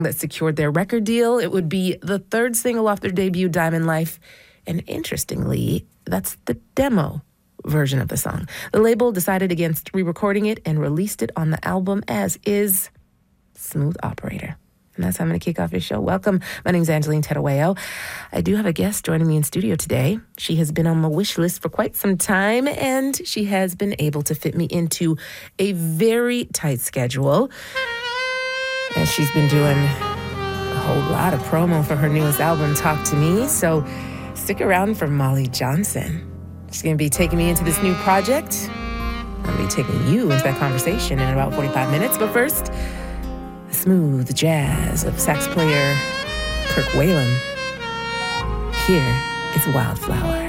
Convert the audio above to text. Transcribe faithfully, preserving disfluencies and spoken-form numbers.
that secured their record deal. It would be the third single off their debut, Diamond Life. And interestingly, that's the demo version of the song. The label decided against re-recording it and released it on the album as is. Smooth Operator. And that's how I'm going to kick off your show. Welcome. My name's Angeline Terueo. I do have a guest joining me in studio today. She has been on my wish list for quite some time, and she has been able to fit me into a very tight schedule. And she's been doing a whole lot of promo for her newest album, Talk to Me. So stick around for Molly Johnson. She's going to be taking me into this new project. I'm going to be taking you into that conversation in about forty-five minutes. But first, the smooth jazz of sax player Kirk Whalum. Here is Wildflower.